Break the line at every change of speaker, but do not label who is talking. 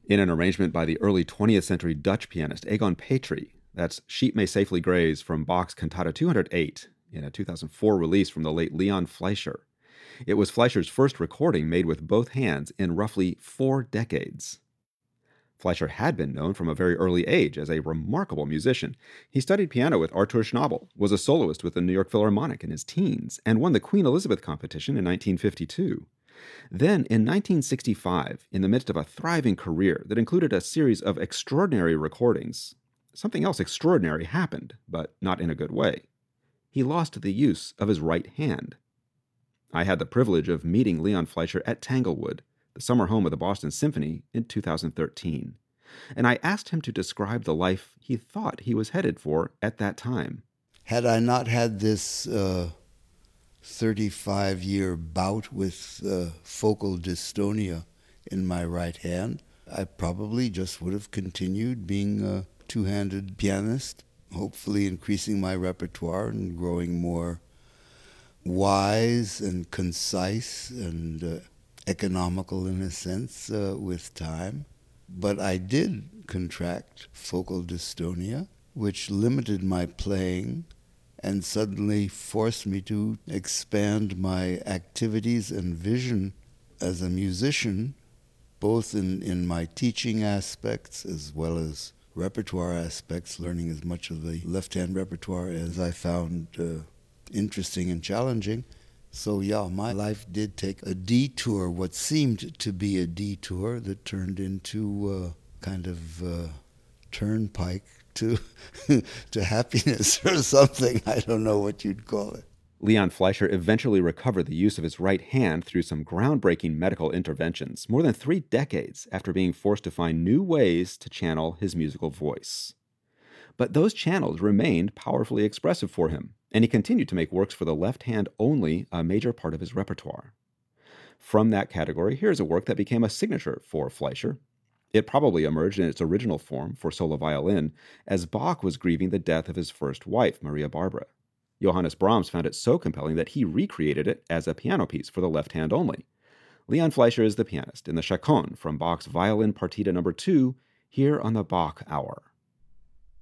In an arrangement by the early 20th century Dutch pianist Egon Petrie, that's Sheep May Safely Graze from Bach's Cantata 208 in a 2004 release from the late Leon Fleischer. It was Fleischer's first recording made with both hands in roughly 4 decades. Fleischer had been known from a very early age as a remarkable musician. He studied piano with Artur Schnabel, was a soloist with the New York Philharmonic in his teens, and won the Queen Elizabeth competition in 1952. Then, in 1965, in the midst of a thriving career that included a series of extraordinary recordings, something else extraordinary happened, but not in a good way. He lost the use of his right hand. I had the privilege of meeting Leon Fleischer at Tanglewood, the summer home of the Boston Symphony, in 2013. And I asked him to describe the life he thought he was headed for at that time.
Had I not had this 35-year bout with focal dystonia in my right hand, I probably just would have continued being a two-handed pianist, hopefully increasing my repertoire and growing more wise and concise and economical in a sense with time. But I did contract focal dystonia, which limited my playing and suddenly forced me to expand my activities and vision as a musician, both in my teaching aspects as well as repertoire aspects, learning as much of the left-hand repertoire as I found interesting and challenging. So yeah, my life did take a detour, what seemed to be a detour that turned into a kind of turnpike to to happiness or something. I don't know what you'd call it.
Leon Fleischer eventually recovered the use of his right hand through some groundbreaking medical interventions, more than 3 decades after being forced to find new ways to channel his musical voice. But those channels remained powerfully expressive for him, and he continued to make works for the left hand only a major part of his repertoire. From that category, here's a work that became a signature for Fleischer. It probably emerged in its original form for solo violin as Bach was grieving the death of his first wife, Maria Barbara. Johannes Brahms found it so compelling that he recreated it as a piano piece for the left hand only. Leon Fleischer is the pianist in the Chaconne from Bach's Violin Partita No. 2 here on the Bach Hour.